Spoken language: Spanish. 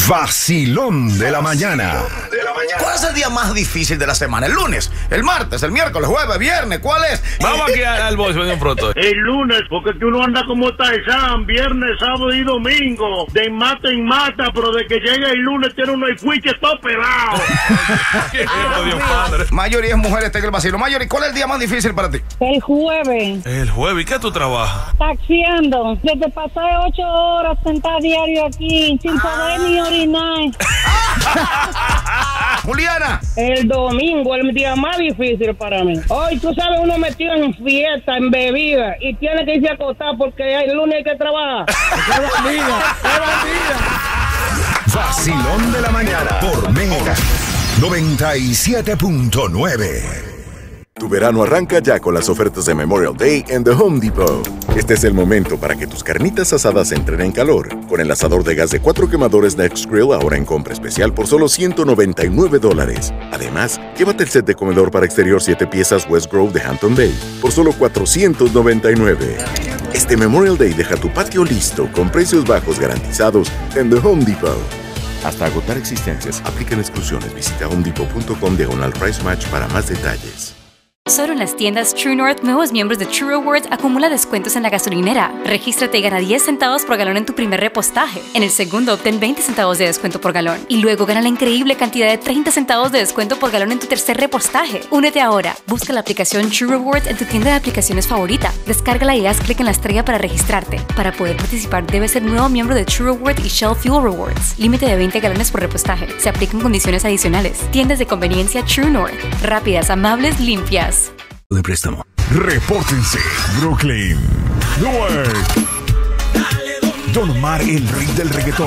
Vacilón de la mañana. ¿Cuál es el día más difícil de la semana? ¿El lunes? ¿El martes? ¿El miércoles? ¿Jueves? ¿Viernes? ¿Cuál es? Vamos aquí al voice de un pronto. El lunes, porque tú no andas como Tarzán, viernes, sábado y domingo, de mata en mata, pero de que llegue el lunes tiene uno y fuiche todo pelado. Dios padre. Mayoría es mujer, está en el vacilo. Mayoría, ¿cuál es el día más difícil para ti? El jueves, El jueves, ¿y qué tú trabajas? taxiando. Desde pasar 8 horas sentada diario aquí, sin poder ni orinar. Juliana. El domingo, el día más difícil para mí. Hoy, tú sabes, uno metido en fiesta, en bebida, y tiene que irse a acostar porque el lunes hay que trabajar. ¡Qué bandida! ¡Qué bandida! Vacilón de la mañana por Mega 97.9. Tu verano arranca ya con las ofertas de Memorial Day en The Home Depot. Este es el momento para que tus carnitas asadas entren en calor. Con el asador de gas de 4 quemadores Next Grill ahora en compra especial por solo $199. Además, llévate el set de comedor para exterior 7 piezas West Grove de Hampton Bay por solo $499. Este Memorial Day deja tu patio listo con precios bajos garantizados en The Home Depot. Hasta agotar existencias, aplican exclusiones. Visita homedepot.com/price match para más detalles. Solo en las tiendas True North, nuevos miembros de True Rewards acumula descuentos en la gasolinera. Regístrate y gana 10 centavos por galón en tu primer repostaje. En el segundo, obtén 20 centavos de descuento por galón. Y luego gana la increíble cantidad de 30 centavos de descuento por galón en tu tercer repostaje. Únete ahora. Busca la aplicación True Rewards en tu tienda de aplicaciones favorita. Descárgala y haz clic en la estrella para registrarte. Para poder participar, debes ser nuevo miembro de True Rewards y Shell Fuel Rewards. Límite de 20 galones por repostaje. Se aplican condiciones adicionales. Tiendas de conveniencia True North. Rápidas, amables, limpias. De préstamo. Repórtense, Brooklyn, Newark. Don Omar, el rey del reggaetón.